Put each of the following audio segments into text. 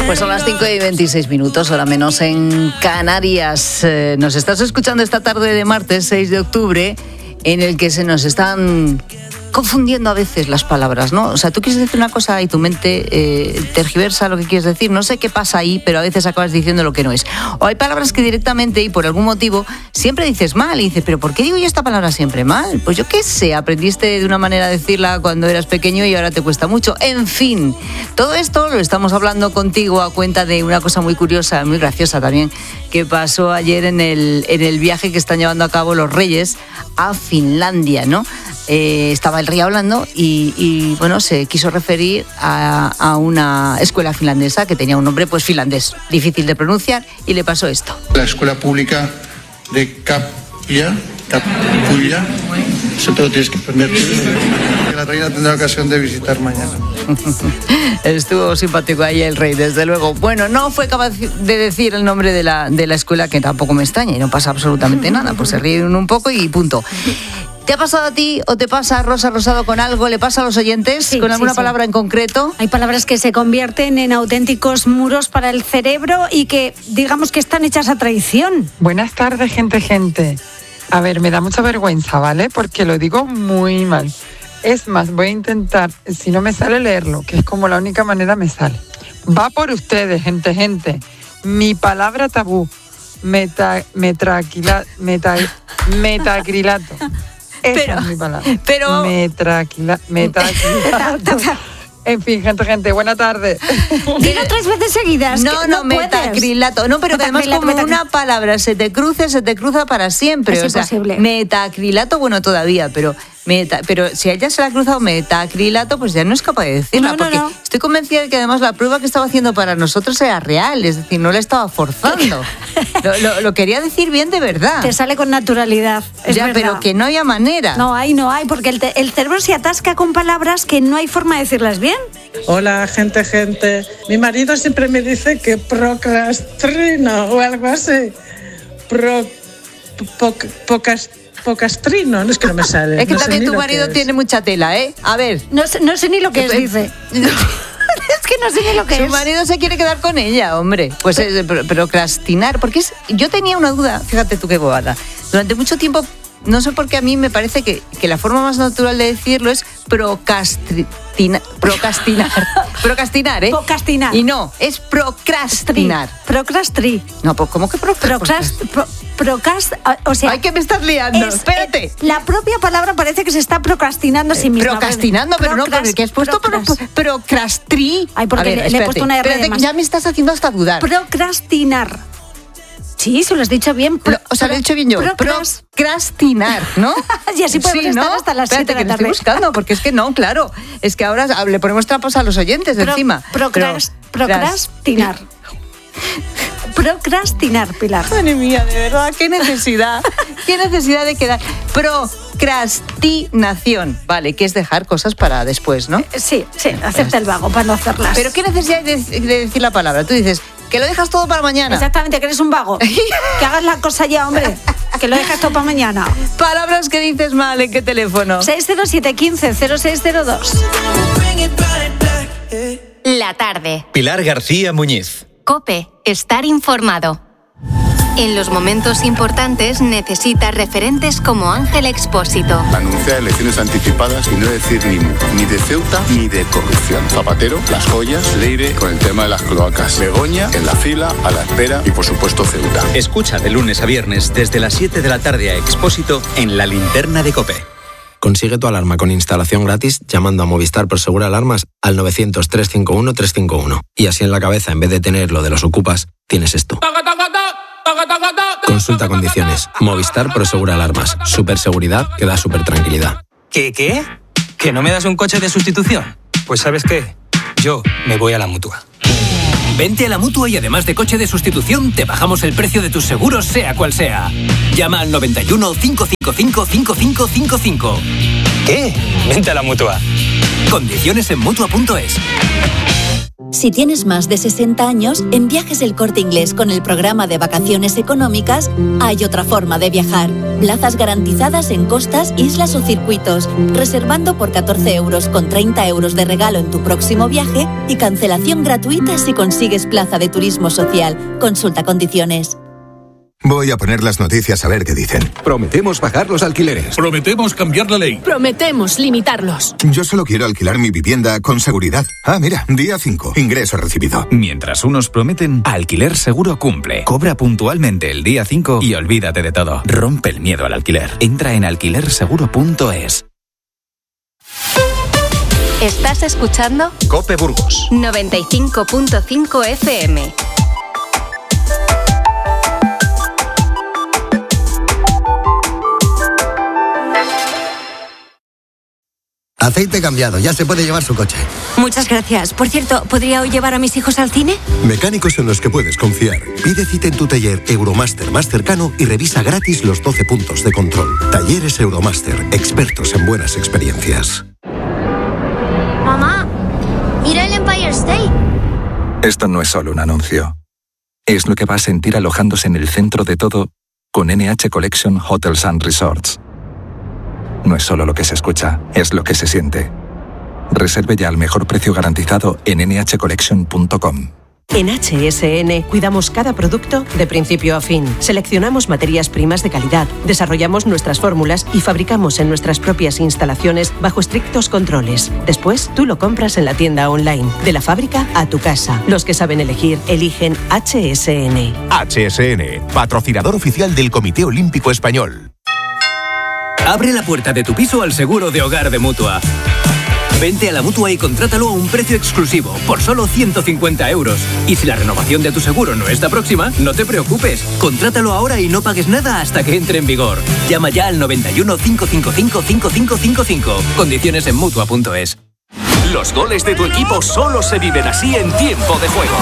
Pues son las 5:26, hora menos en Canarias. Nos estás escuchando esta tarde de martes 6 de octubre, en el que se nos están confundiendo a veces las palabras, ¿no? O sea, tú quieres decir una cosa y tu mente tergiversa lo que quieres decir. No sé qué pasa ahí, pero a veces acabas diciendo lo que no es. O hay palabras que directamente y por algún motivo siempre dices mal y dices, ¿pero por qué digo yo esta palabra siempre mal? Pues yo qué sé, aprendiste de una manera de decirla cuando eras pequeño y ahora te cuesta mucho. En fin, todo esto lo estamos hablando contigo a cuenta de una cosa muy curiosa, muy graciosa también, que pasó ayer en el viaje que están llevando a cabo los Reyes a Finlandia, ¿no? Estaba el rey hablando y bueno, se quiso referir a una escuela finlandesa que tenía un nombre pues finlandés, difícil de pronunciar, y le pasó esto. La escuela pública de Capulla, eso te lo tienes que aprender. Que la reina tendrá ocasión de visitar mañana. Estuvo simpático ahí el rey, desde luego. Bueno, no fue capaz de decir el nombre de la escuela, que tampoco me extraña, y no pasa absolutamente nada, pues se ríen un poco y punto. ¿Te ha pasado a ti o te pasa, Rosa Rosado, con algo? ¿Le pasa a los oyentes con alguna palabra en concreto? Hay palabras que se convierten en auténticos muros para el cerebro y que digamos que están hechas a traición. Buenas tardes, gente. A ver, me da mucha vergüenza, ¿vale? Porque lo digo muy mal. Es más, voy a intentar, si no me sale, leerlo, que es como la única manera me sale. Va por ustedes, gente. Mi palabra tabú, metacrilato. Esa es mi palabra. Pero metacrilato. En fin, gente, buena tarde. Dilo 3 veces seguidas. No, metacrilato. No, pero que además como una palabra se te cruza para siempre. Es imposible. Metacrilato, bueno, todavía, pero si a ella se le ha cruzado metacrilato, pues ya no es capaz de decirla, porque estoy convencida de que además la prueba que estaba haciendo para nosotros era real, es decir, no la estaba forzando. Lo quería decir bien de verdad. Te sale con naturalidad, es ya, verdad. Pero que no había manera. No hay, porque el cerebro se atasca con palabras que no hay forma de decirlas bien. Hola, gente. Mi marido siempre me dice que procrastino o algo así. Pocastrino, no es que no me sale. Es que no también tu marido tiene mucha tela, ¿eh? A ver. No sé ni lo que es, dice. Es que no sé ni lo que es. Su marido se quiere quedar con ella, hombre. Pues procrastinar, porque yo tenía una duda, fíjate tú qué bobada. Durante mucho tiempo, no sé por qué a mí me parece que la forma más natural de decirlo es procrastinar, ¿eh? Procrastinar. Y no, es procrastinar. No, pues ¿cómo que o sea, ay, que me estás liando, espérate. La propia palabra parece que se está procrastinando a sí misma. Procrastinando, pero no, porque has puesto procrastri. Ay, porque le he puesto una R de más. Ya me estás haciendo hasta dudar. Procrastinar. Sí, se lo has dicho bien. O sea, lo he dicho bien yo. Procrastinar, ¿no? Y así podemos estar hasta las 7 de la tarde. Estoy buscando, porque es que no, claro. Es que ahora le ponemos trampas a los oyentes encima. Procrastinar. Procrastinar, Pilar. Madre mía, de verdad, qué necesidad. Qué necesidad de quedar. Procrastinación. Vale, que es dejar cosas para después, ¿no? Sí, hacerte el vago para no hacerlas. Pero qué necesidad de decir la palabra. Tú dices que lo dejas todo para mañana. Exactamente, que eres un vago. Que hagas la cosa ya, hombre. Que lo dejas todo para mañana. Palabras que dices mal, ¿en qué teléfono? 607-15-0602. La tarde. Pilar García Muñiz. COPE. Estar informado. En los momentos importantes necesita referentes como Ángel Expósito. Anunciar elecciones anticipadas y no decir ni mu, ni de Ceuta ni de corrupción. Zapatero, Las Joyas, Leire con el tema de las cloacas. Begoña en la fila, a la espera y por supuesto Ceuta. Escucha de lunes a viernes desde las 7 de la tarde a Expósito en la linterna de COPE. Consigue tu alarma con instalación gratis llamando a Movistar Prosegur Alarmas al 900-351-351. Y así en la cabeza, en vez de tener lo de los ocupas, tienes esto. Consulta condiciones. Movistar Prosegur Alarmas. Superseguridad que da super tranquilidad. ¿Qué? ¿Que no me das un coche de sustitución? Pues ¿sabes qué? Yo me voy a la Mutua. Vente a la Mutua y además de coche de sustitución, te bajamos el precio de tus seguros, sea cual sea. Llama al 91 555 5555. ¿Qué? Vente a la Mutua. Condiciones en Mutua.es. Si tienes más de 60 años, en Viajes El Corte Inglés con el programa de vacaciones económicas, hay otra forma de viajar. Plazas garantizadas en costas, islas o circuitos, reservando por 14 euros con 30 euros de regalo en tu próximo viaje y cancelación gratuita si consigues plaza de turismo social. Consulta condiciones. Voy a poner las noticias a ver qué dicen. Prometemos bajar los alquileres. Prometemos cambiar la ley. Prometemos limitarlos. Yo solo quiero alquilar mi vivienda con seguridad. Ah, mira, día 5. Ingreso recibido. Mientras unos prometen, Alquiler Seguro cumple. Cobra puntualmente el día 5 y olvídate de todo. Rompe el miedo al alquiler. Entra en alquilerseguro.es. ¿Estás escuchando? COPE Burgos 95.5 FM. Aceite cambiado, ya se puede llevar su coche. Muchas gracias. Por cierto, ¿podría hoy llevar a mis hijos al cine? Mecánicos en los que puedes confiar. Pide cita en tu taller Euromaster más cercano y revisa gratis los 12 puntos de control. Talleres Euromaster, expertos en buenas experiencias. Mamá, mira el Empire State. Esto no es solo un anuncio. Es lo que va a sentir alojándose en el centro de todo con NH Collection Hotels and Resorts. No es solo lo que se escucha, es lo que se siente. Reserve ya al mejor precio garantizado en nhcollection.com. En HSN cuidamos cada producto de principio a fin. Seleccionamos materias primas de calidad, desarrollamos nuestras fórmulas y fabricamos en nuestras propias instalaciones bajo estrictos controles. Después, tú lo compras en la tienda online, de la fábrica a tu casa. Los que saben elegir, eligen HSN. HSN, patrocinador oficial del Comité Olímpico Español. Abre la puerta de tu piso al seguro de hogar de Mutua. Vente a la Mutua y contrátalo a un precio exclusivo, por solo 150 euros. Y si la renovación de tu seguro no está próxima, no te preocupes. Contrátalo ahora y no pagues nada hasta que entre en vigor. Llama ya al 91 555 5555. Condiciones en Mutua.es. Los goles de tu equipo solo se viven así en tiempo de juego.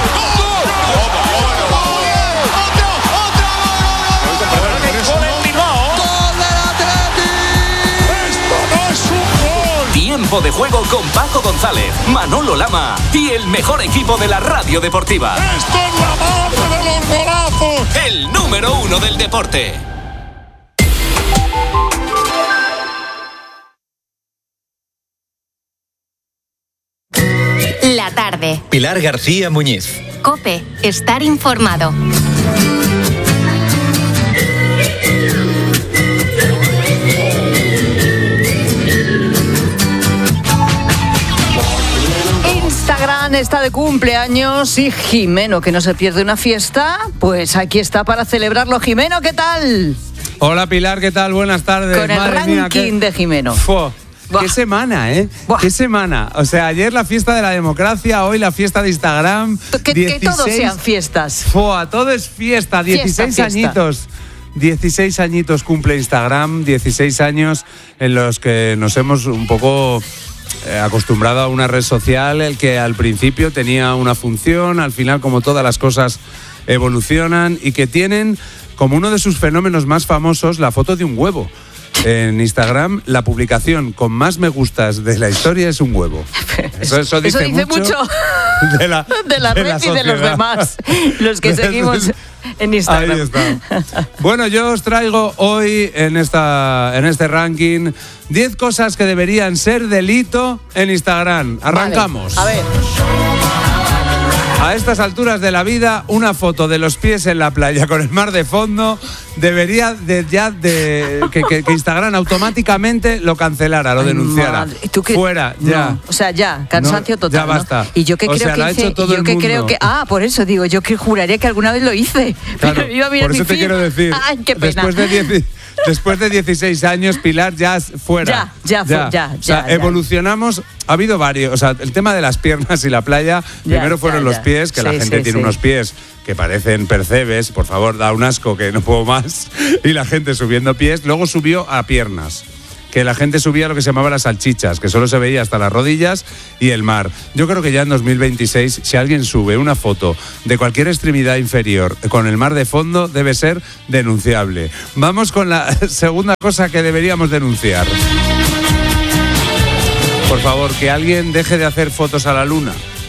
Tiempo de juego con Paco González, Manolo Lama y el mejor equipo de la radio deportiva. ¡Esto es la madre de los golazos! El número 1 del deporte. La tarde. Pilar García Muñiz. COPE. Estar informado. Instagram está de cumpleaños y Jimeno, que no se pierde una fiesta, pues aquí está para celebrarlo. Jimeno, ¿qué tal? Hola Pilar, ¿qué tal? Buenas tardes. Con el ranking de Jimeno. ¡Qué semana, eh! Buah. ¡Qué semana! O sea, ayer la fiesta de la democracia, hoy la fiesta de Instagram. Que todos sean fiestas. Todo es fiesta, 16 añitos. 16 añitos cumple Instagram, 16 años en los que nos hemos un poco acostumbrado a una red social, el que al principio tenía una función, al final, como todas las cosas, evolucionan y que tienen como uno de sus fenómenos más famosos la foto de un huevo. En Instagram, la publicación con más me gustas de la historia es un huevo. Eso dice mucho de la red y de los demás, los que seguimos en Instagram. Ahí está. Bueno, yo os traigo hoy en este ranking 10 cosas que deberían ser delito en Instagram. Arrancamos. Vale, a ver. A estas alturas de la vida, una foto de los pies en la playa con el mar de fondo debería que Instagram automáticamente lo cancelara, lo denunciara. Fuera, ya. No, o sea, ya, cansancio total. Ya basta. ¿No? Y yo que creo que hice, creo que por eso digo, yo que juraría que alguna vez lo hice. Claro, pero iba a mirar por eso te quiero decir. Ay, qué pena. Después de 16 años, Pilar, ya fuera. Ya. O sea, evolucionamos. Ha habido varios. O sea, el tema de las piernas y la playa, primero fueron los pies, que la gente tiene unos pies que parecen percebes. Por favor, da un asco que no puedo más. Y la gente subiendo pies. Luego subió a piernas, que la gente subía lo que se llamaba las salchichas, que solo se veía hasta las rodillas y el mar. Yo creo que ya en 2026, si alguien sube una foto de cualquier extremidad inferior con el mar de fondo, debe ser denunciable. Vamos con la segunda cosa que deberíamos denunciar. Por favor, que alguien deje de hacer fotos a la luna.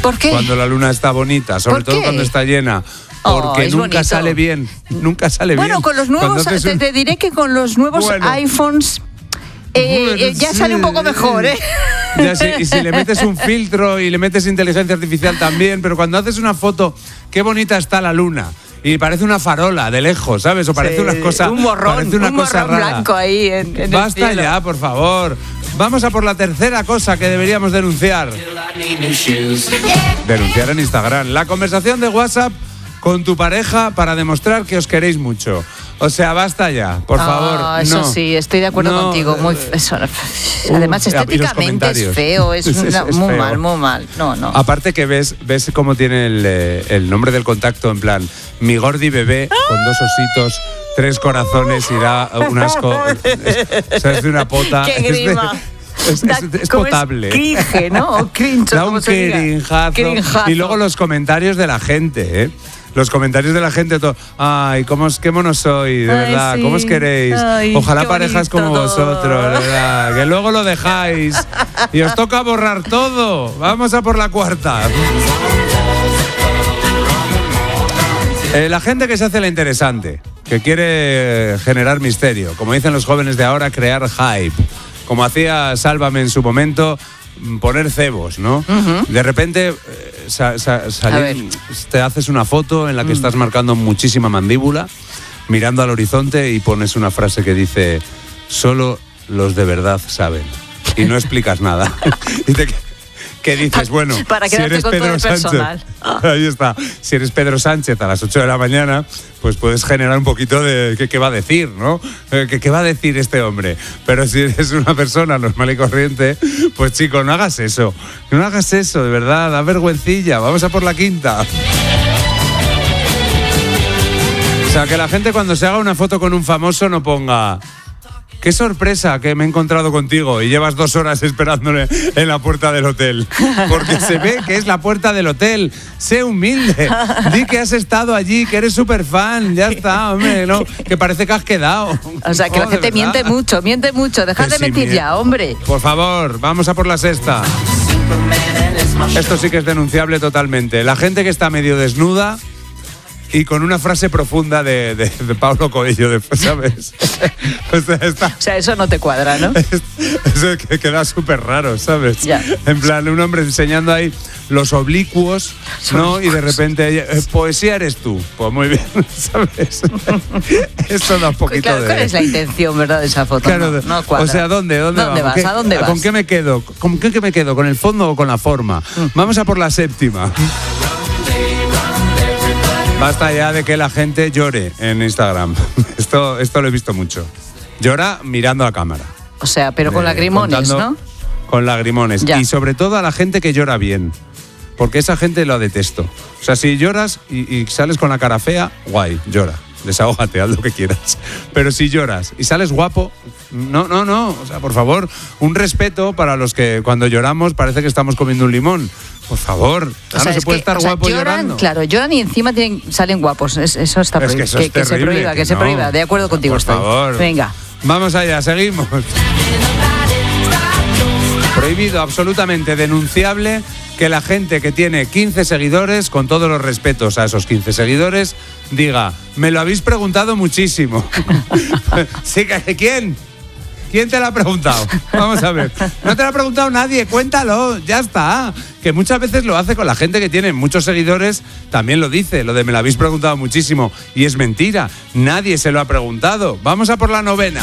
¿Por qué? Cuando la luna está bonita, sobre todo cuando está llena. Porque nunca bonito. sale bien. Nunca sale bien. Bueno, con los nuevos, te diré que con los nuevos iPhones ya sale un poco mejor, ¿eh? Ya sí, y si le metes un filtro y le metes inteligencia artificial también, pero cuando haces una foto, qué bonita está la luna. Y parece una farola de lejos, ¿sabes? O parece una cosa. Un morrón, parece una cosa morrón rara. blanco ahí en Basta el cielo. ya, por favor. Vamos a por la tercera cosa que deberíamos denunciar. Denunciar en Instagram. La conversación de WhatsApp con tu pareja para demostrar que os queréis mucho. O sea, basta ya, por favor. Eso no. sí, estoy de acuerdo contigo. Muy, eso, además, estéticamente es feo, es muy feo. mal, muy mal. No. Aparte que ves cómo tiene el nombre del contacto, en plan, mi gordi bebé con 2 ositos, 3 corazones y da un asco. O sea, es de una pota. ¡Qué grima! Es potable. Es cringe, ¿no? O cringe, da como un se diga. crinjazo. Y luego los comentarios de la gente, ¿eh? Los comentarios de la gente, ay, qué monos soy, de verdad, sí. ¿cómo os queréis? Ay, ojalá parejas como todo. vosotros, de verdad, que luego lo dejáis y os toca borrar todo. Vamos a por la cuarta. La gente que se hace la interesante, que quiere generar misterio, como dicen los jóvenes de ahora, crear hype, como hacía Sálvame en su momento, poner cebos, ¿no? Uh-huh. De repente te haces una foto en la que estás marcando muchísima mandíbula, mirando al horizonte y pones una frase que dice: solo los de verdad saben. Y no explicas nada. Y ¿qué dices? Bueno, para si eres con Pedro todo el Sánchez, personal. ahí está. Si eres Pedro Sánchez a las 8 de la mañana, pues puedes generar un poquito de qué va a decir, ¿no? ¿Qué va a decir este hombre? Pero si eres una persona normal y corriente, pues chico, no hagas eso. No hagas eso, de verdad, da vergüencilla. Vamos a por la quinta. O sea, que la gente cuando se haga una foto con un famoso no ponga: qué sorpresa que me he encontrado contigo, y llevas 2 horas esperándole en la puerta del hotel. Porque se ve que es la puerta del hotel. Sé humilde. Di que has estado allí, que eres súper fan. Ya está, hombre, ¿no? Que parece que has quedado. O sea, que la gente miente mucho. Dejad de mentir ya, hombre. Por favor, vamos a por la sexta. Esto sí que es denunciable totalmente. La gente que está medio desnuda y con una frase profunda de Pablo Coelho después, ¿sabes? O sea, eso no te cuadra, ¿no? Eso es que queda súper raro, ¿sabes? Ya. En plan, un hombre enseñando ahí los oblicuos, ¿no? Y de repente, poesía eres tú. Pues muy bien, ¿sabes? Eso da un poquito claro, de... ¿cuál es la intención, verdad, de esa foto? Claro, no cuadra. o sea, ¿dónde vas? ¿A dónde vas? ¿Con qué me quedo? ¿Con qué me quedo? ¿Con el fondo o con la forma? Vamos a por la séptima. Basta ya de que la gente llore en Instagram. Esto lo he visto mucho. Llora mirando a cámara. O sea, pero con lagrimones, ¿no? Con lagrimones. Ya. Y sobre todo a la gente que llora bien. Porque esa gente lo detesto. O sea, si lloras y sales con la cara fea, guay, llora. Desahógate, haz lo que quieras. Pero si lloras y sales guapo, no. O sea, por favor, un respeto para los que cuando lloramos parece que estamos comiendo un limón. Por favor, o sea, no se puede estar guapo llorando. Claro, lloran y encima salen guapos. Eso está prohibido. Es que eso es terrible, que se prohíba. De acuerdo contigo estoy. Por favor. Venga. Vamos allá, seguimos. Prohibido, absolutamente denunciable, que la gente que tiene 15 seguidores, con todos los respetos a esos 15 seguidores, diga: me lo habéis preguntado muchísimo. Sí, ¿quién? ¿Quién te lo ha preguntado? Vamos a ver. No te lo ha preguntado nadie, cuéntalo, ya está. Que muchas veces lo hace con la gente que tiene muchos seguidores, también lo dice, lo de me lo habéis preguntado muchísimo. Y es mentira, nadie se lo ha preguntado. Vamos a por la novena.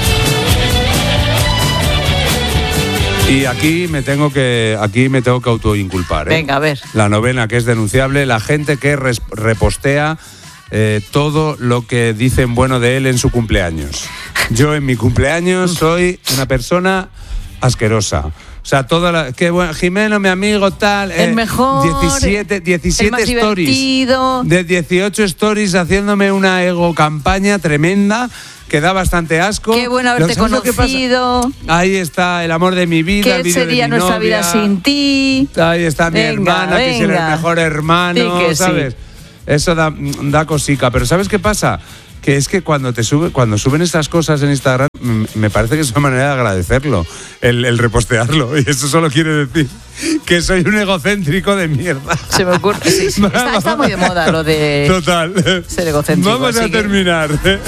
Y aquí me tengo que autoinculpar, ¿eh? Venga, a ver. La novena, que es denunciable, la gente que repostea todo lo que dicen bueno de él en su cumpleaños. Yo en mi cumpleaños soy una persona asquerosa. O sea, qué bueno, Jimeno, mi amigo, tal. El mejor. 17 el más stories. Divertido. De 18 stories haciéndome una ego campaña tremenda que da bastante asco. Qué bueno haberte conocido. Ahí está el amor de mi vida. ¿Qué sería nuestra vida sin ti? Ahí está mi hermana, que es el mejor hermano, ¿sabes? Sí. Eso da cosica. Pero ¿sabes qué pasa? que es que cuando suben estas cosas en Instagram, me parece que es una manera de agradecerlo, el repostearlo. Y eso solo quiere decir que soy un egocéntrico de mierda. Se me ocurre, sí. Está muy de moda lo de Total. Ser egocéntrico. Vamos a terminar.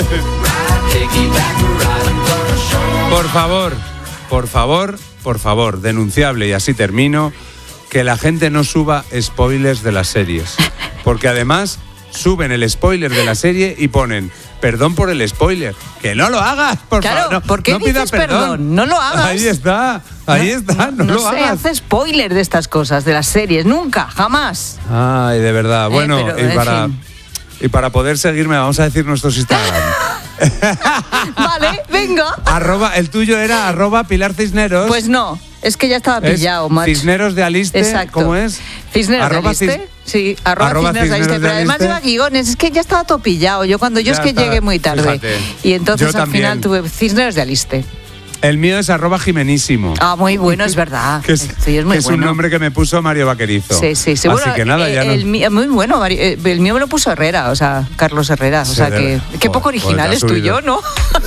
Por favor, denunciable, y así termino, que la gente no suba spoilers de las series. Porque además suben el spoiler de la serie y ponen perdón por el spoiler. ¡Que no lo hagas, por favor! No, ¿por qué no dices pidas perdón? No lo hagas. Ahí está, no lo hagas. No se hace spoiler de estas cosas, de las series, nunca, jamás. Ay, de verdad. Bueno, y para poder seguirme, vamos a decir nuestros Instagram. Vale, venga. El tuyo era @Pilar Cisneros. Pues no, es que ya estaba pillado, macho. Cisneros de Aliste. Exacto. ¿Cómo es? Cisneros de Aliste. Sí, @Cisneros de Aliste. Pero además lleva guiones, es que ya estaba todo pillado. Yo llegué muy tarde. Fíjate. Y entonces Yo al final tuve Cisneros de Aliste. El mío es ¡Jimenísimo! Ah, muy bueno, es verdad. que es un nombre que me puso Mario Vaquerizo. Sí. Así que nada, ya el mío, muy bueno, el mío me lo puso Herrera, o sea, Carlos Herrera. O sea, que qué poco original es tuyo, ¿no?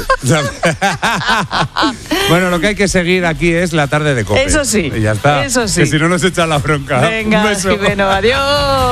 Bueno, lo que hay que seguir aquí es la tarde de COPE. Eso sí. Y ya está. Eso sí. Que si no nos echan la bronca. Venga, un beso. Jimeno, adiós.